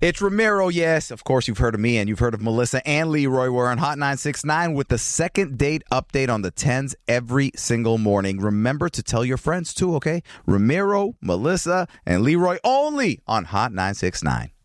It's Ramiro, yes. Of course, you've heard of me and you've heard of Melissa and Leroy. We're on Hot 969 with the second date update on the 10s every single morning. Remember to tell your friends too, okay? Ramiro, Melissa, and Leroy only on Hot 969.